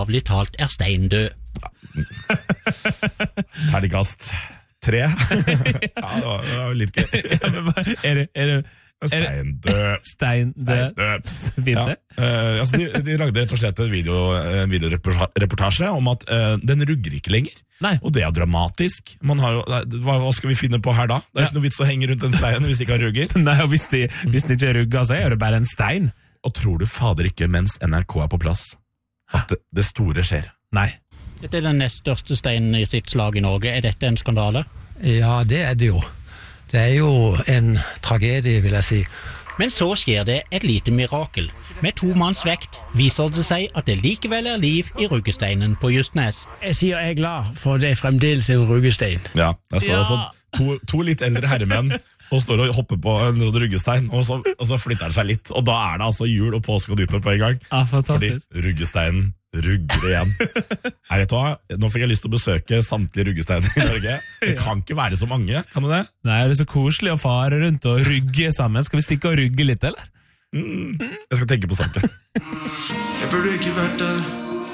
Bokstavelig talt steindød. Terningkast 3. Ja, det var litt gøy. Er det Steindød. Fint Ja, det? altså de lagde rett og slett en videoreportasje om at den rugger ikke lenger. Nei. Og det er dramatisk. Man har jo, hva skal vi finne på her da? Det er ikke noe vits å henge rundt den steinen hvis ikke han rugger. Nei, og hvis de ikke rugger, så er det bare en stein. Og tror du fader ikke mens NRK er på plass at det store skjer? Nei. Dette er den nest største steinen i sitt slag i Norge. Er dette en skandale? Ja, det er det jo. Det er jo en tragedie, vil jeg si. Men så skjer det et lite mirakel. Med 2 manns vekt viser det seg at det likevel er liv i ruggesteinen på Justnes. Jeg sier jeg er glad for det fremdeles er en ruggestein. Ja, der står altså to litt eldre herremenn og står og hopper på en ruggestein, og så flytter den seg litt, og da er det altså jul og påske og nyttår på en gang. Ja, fantastisk. Fordi ruggesteinen rugger igjen. Nei, vet du hva? Nå fikk jeg lyst til å besøke samtlige ruggesteiner i Norge. Det kan ikke være så mange, kan det det? Nei, det er så koselig å fare rundt og rugge sammen. Skal vi stikke og rugge litt, eller? Jeg skal tenke på saken. Jeg burde ikke vært der.